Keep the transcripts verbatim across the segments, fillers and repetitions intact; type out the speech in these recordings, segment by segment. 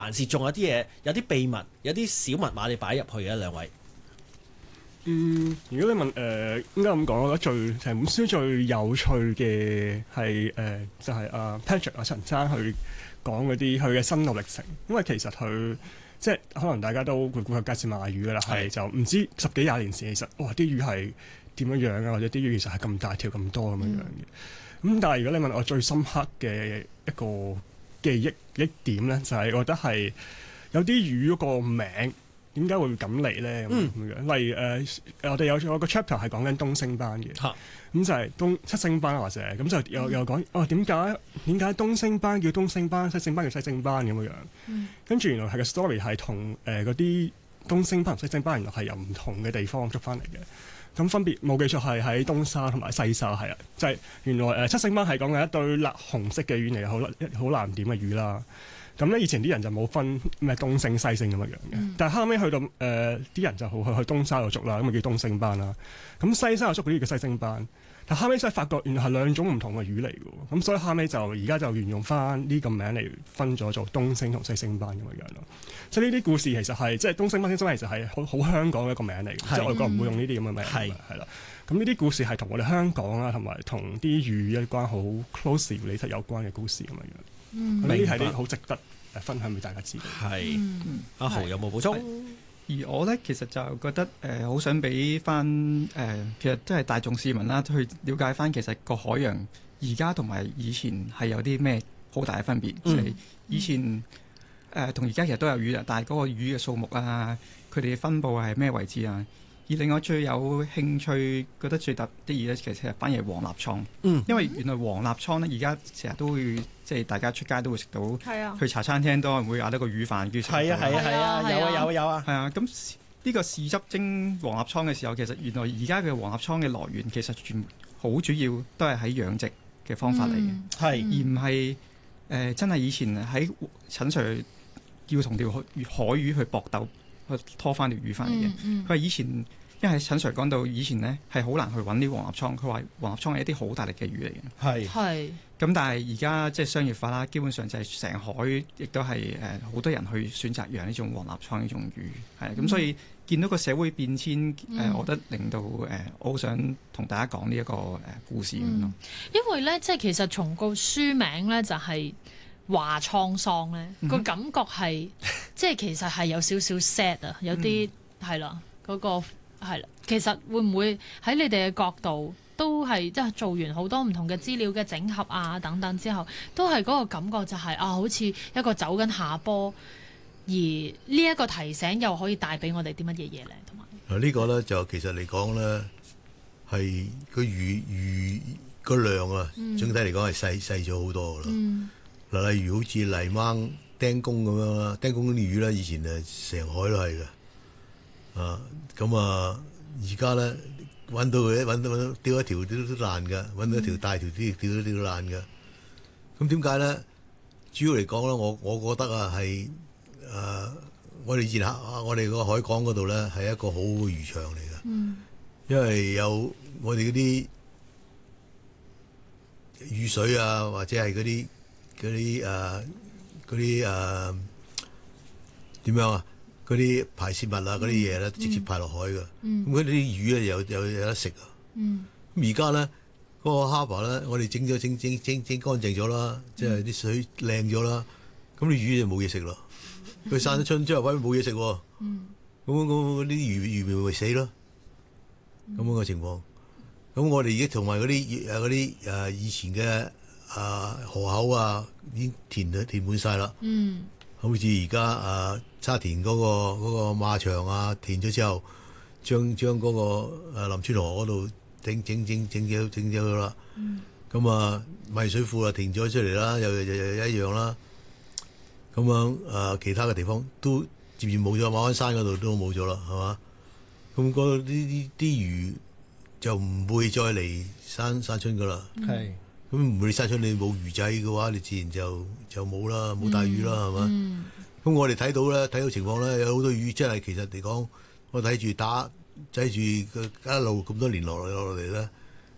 還是仲有啲嘢，有啲秘密，有啲小密碼你擺入去嘅兩位？ 嗯，如果你問誒、呃、應該咁講，我覺得最成本書最有趣嘅係誒就係、是、阿 Patrick 阿陳生去講嗰啲佢嘅心路歷程，因為其實佢即係可能大家都會顧及街市賣魚㗎啦，係就唔知十幾廿年前其實哇啲魚係點樣樣啊，或者啲魚其實係咁大條咁多咁樣樣嘅。咁、嗯、但係如果你問我最深刻嘅一個記憶一點咧，就係、是、我覺得係有啲魚嗰個名。點解會咁嚟咧？咁樣、嗯，例如誒、呃，我哋有有個 chapter 係講緊東星斑嘅，咁、啊、就係東七星斑或者咁就又又講哦點解點解東星斑叫東星斑，西星斑叫西星斑咁樣樣？嗯、跟住原來係個 story 係同誒嗰啲東星斑同西星斑原來係由唔同嘅地方捉翻嚟嘅。咁分別冇記錯係喺東沙同埋西沙係啊，就係、是、原來誒、呃、七星斑係講緊一堆辣紅色嘅魚嚟，好好難點嘅魚啦。咁咧以前啲人就冇分咩東星西星咁樣樣嘅，嗯、但係後尾去到誒啲、呃、人就好去去東沙度捉啦，咁咪叫東星斑啦。咁西沙度捉嗰啲叫西星斑，但後尾先係發覺原來係兩種唔同嘅魚嚟嘅，咁所以後尾就而家就沿用翻呢個名嚟分咗做東星同西星斑咁樣樣咯。即係呢啲故事其實係即係東星斑、西星斑其實係好好香港嘅一個名嚟嘅，是即係外國唔會用呢啲咁嘅名嘅，係啦。咁呢啲故事係同我哋香港啊，同埋同啲魚一關好 close related 有關嘅故事咁樣樣。呢啲係啲好值得誒分享俾大家知道。 係，阿豪有冇補充？ 而我咧其實就覺得誒好、呃、想俾翻誒，其實都係大眾市民啦，去了解翻其實個海洋而家同埋以前係有啲咩好大嘅分別。即係、嗯、以前誒同而家其實都有魚啊，但係嗰個魚嘅數目啊，佢哋嘅分佈係咩位置啊？而另外最有興趣覺得最特啲嘢咧，其實反而係黃立倉。嗯，因為原來黃立倉咧，而家成日都會即係大家出街都會食到。係啊，去茶餐廳都會嗌得個魚飯，叫食。係啊係啊係啊，有啊有啊有啊。係啊，咁呢個豉汁蒸黃立倉嘅時候，其實原來而家嘅黃立倉嘅來源其實全好主要都係喺養殖嘅方法嚟嘅，係、嗯、而唔係誒真係以前喺陳 Sir 要同條海魚去搏鬥去拖翻條魚翻嚟嘅。佢話、嗯嗯、以前。因為陳 Sir 講到以前呢係好難去揾啲黃立倉，佢話黃立倉係一啲好大力嘅魚嚟嘅。係係咁，但係而家即係商業化啦，基本上就係成海亦都係誒好多人去選擇養呢種黃立倉呢種魚，係咁、嗯、所以見到個社會變遷誒，嗯呃、我覺得令到誒、呃、我好想同大家講呢一個誒故事咁咯、嗯。 因為咧，即係其實從個書名咧就係話滄桑咧，個、嗯、感覺係即係其實係有少少 sad 啊，有啲係啦嗰個。係啦，其實會唔會喺你哋嘅角度都係即係做完好多唔同嘅資料嘅整合啊等等之後，都係嗰個感覺就係、是、啊，好似一個走緊下坡，而呢一個提醒又可以帶俾我哋啲乜嘢嘢咧？同埋嗱呢個咧就其實嚟講咧係個魚魚個量啊，嗯、整體嚟講係細細咗好多噶啦。嗱、嗯，例如好似泥鯭釘公咁樣啦，釘公啲魚咧以前誒成海都係嘅。啊，咁啊，而家咧揾到佢，揾到揾到釣一條都都爛㗎，揾到一條大條啲，釣一條都爛㗎。咁點解咧？主要嚟講咧，我我覺得啊，係誒、啊，我哋以前我哋個海港嗰度咧係一個好好嘅漁場嚟㗎。嗯、因為有我哋嗰啲雨水啊，或者係嗰啲嗰啲誒嗰啲誒點樣啊？嗰啲排泄物啊，嗰啲嘢咧直接排落海㗎，咁嗰啲魚咧有有有得食啊。咁而家咧嗰個 harbour 咧，我哋整咗整整整整乾淨咗啦，即係啲水靚咗啦，咁啲魚就冇嘢食咯。佢散咗春之後，喂冇嘢食喎，咁咁啲魚魚苗咪死咯。咁樣嘅情況，咁我哋而家同埋嗰啲誒嗰啲誒以前嘅啊河口啊，已經填咗填滿晒啦。嗯好似而家啊沙田嗰、嗰個嗰、嗰個馬場啊填咗之後，將將嗰個誒林村河嗰度整整整整咗整咗佢啦。咁、嗯、啊米水庫啊填咗出嚟啦，又又又一樣啦。咁樣誒、啊、其他嘅地方都漸漸冇咗，馬鞍山嗰度都冇咗啦，係嘛？咁嗰啲啲啲魚就唔會再嚟山山村噶啦。係、嗯。咁唔會你山村你冇魚仔嘅話，你自然就就冇啦，冇大魚啦，係嘛？咁、嗯、我哋睇到咧，睇到情況咧，有好多魚真係其實嚟講，我睇住打睇住佢一路咁多年落嚟落嚟咧，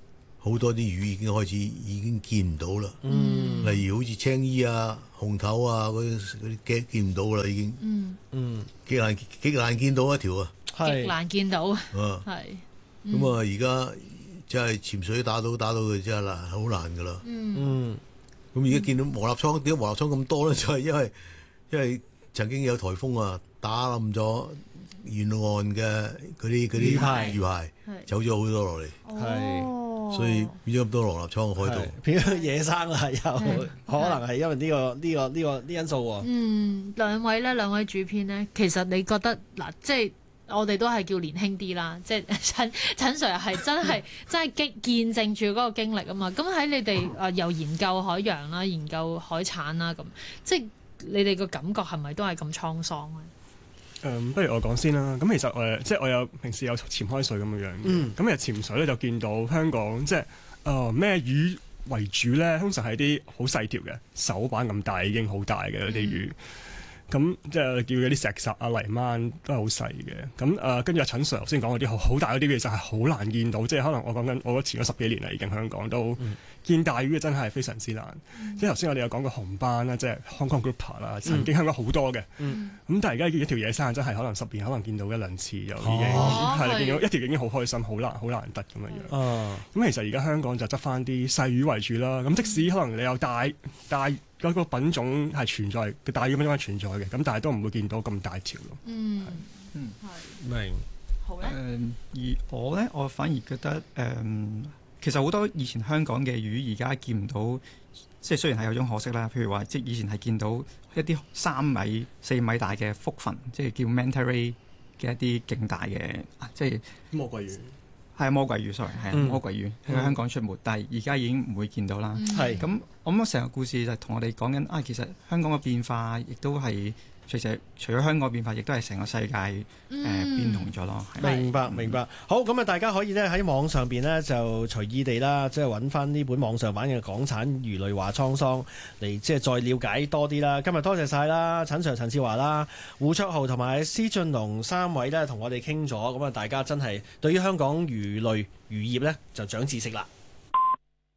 好多啲魚已經開始已經見唔到啦。 嗯， 例如好似青衣啊、紅頭啊嗰啲嗰啲見見唔到啦，已經。 嗯嗯， 極難極難見到一條啊。 極係難見到， 啊， 係咁啊而家真係潛水打到打到佢真係難，好難噶啦。 嗯嗯咁而家見到磨立倉，點解磨立倉咁多咧？就係因為因為曾經有颱風啊，打冧咗沿岸嘅嗰啲嗰啲魚排魚排， 係走咗好多落嚟， 哦， 所以變咗咁多羅立倉嘅海係度。 變咗野生啦，又係可能係因為呢個呢個呢個呢因素喎。 嗯，兩位咧，兩位主編咧，其實你覺得嗱，即係我哋都係叫年輕啲啦，即係陳陳 Sir 係真係真係經見證住嗰個經歷啊嘛。咁喺你哋誒又研究海洋啦，研究海產啦，咁即係你哋個感覺係咪都係咁滄桑咧？ 誒、嗯，不如我講先啦。咁其實誒、呃，即係我有平時有潛開水咁樣樣嘅。 嗯咁其實潛水咧就見到香港即係誒咩魚為主咧，通常係啲好細條嘅，手板咁大已經好大嘅嗰啲魚。咁即係叫嗰啲石煞啊、泥鰻都係好細嘅。咁誒，跟住阿陳 Sir 頭先講嗰啲好好大嗰啲，其實係好難見到。即係可能我講緊我前咗十幾年啦，已經香港都、嗯、見大魚嘅真係非常之難。嗯、即係頭先我哋有講過紅斑啦，即係 Hong Kong Grouper 啦，曾經香港好多嘅。咁、嗯、但係而家一條野生真係可能十年可能見到一兩次就已經係啦，見到一條已經好開心，好難好難得咁樣樣。咁、 哦、 其實而家香港就執翻啲細魚為主啦。咁即使可能你有大大嗰個品種係存在嘅，大魚品種係存在嘅，咁但係都唔會見到咁大條咯。 嗯， 嗯， 係明好咧。 誒、而我咧，我反而覺得誒、其實好多以前香港嘅魚而家見唔到，即係雖然係有種可惜啦。譬如話，即係以前係見到一啲三米、四米大嘅腹鱒，即係叫 manta ray 嘅一啲勁大嘅，即係魔鬼魚係魔鬼魚，sorry 係嗯魔鬼魚喺香港出沒，但係而家已經唔會見到啦。 係咁我諗成個故事就同我哋講緊啊，其實香港嘅變化亦都係除咗除咗香港變化，亦都係成個世界誒、呃、變同咗咯。係明白明白，好咁啊！大家可以咧喺網上邊咧就隨意地啦，即係揾翻呢本網上版嘅《港產魚類話滄桑》嚟，即係再了解多啲啦。今日多謝晒啦，陳 Sir 陳志華啦、胡卓豪同埋施俊龍三位咧同我哋傾咗，咁啊大家真係對於香港魚類漁業咧就長知識啦。